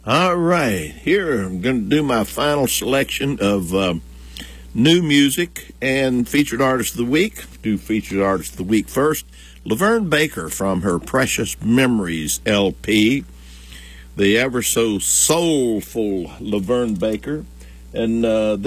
All right, here I'm going to do my final selection of new music and featured artist of the week. Do featured artist of the week first. Laverne Baker from her Precious Memories LP. The ever so soulful Laverne Baker. And